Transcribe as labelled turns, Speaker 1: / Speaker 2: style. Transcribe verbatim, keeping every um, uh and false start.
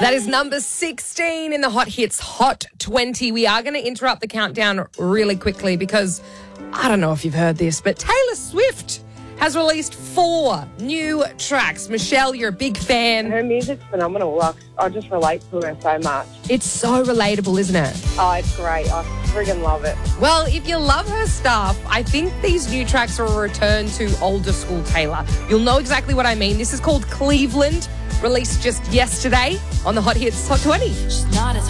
Speaker 1: That is number sixteen in the Hot Hits Hot twenty. We are going to interrupt the countdown really quickly because I don't know if you've heard this, but Taylor Swift has released four new tracks. Michelle, you're a big fan.
Speaker 2: Her music's phenomenal. Like, I just relate to her so much.
Speaker 1: It's so relatable, isn't it?
Speaker 2: Oh, it's great. I friggin' love it.
Speaker 1: Well, if you love her stuff, I think these new tracks are a return to older school Taylor. You'll know exactly what I mean. This is called Cleveland, released just yesterday on the Hot Hits Hot twenty.
Speaker 3: She's not as